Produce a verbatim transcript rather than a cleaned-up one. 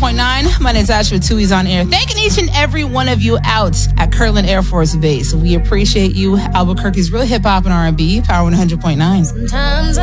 point nine. My name is Ashley Tui's on air. Thanking each and every one of you out at Kirtland Air Force Base. We appreciate you. Albuquerque's real hip hop and R and B. Power one hundred point nine. Sometimes I